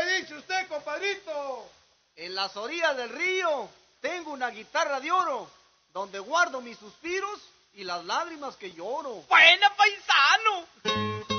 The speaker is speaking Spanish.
¿Qué dice usted, compadrito? En las orillas del río tengo una guitarra de oro, donde guardo mis suspiros y las lágrimas que lloro. ¡Buena, paisano!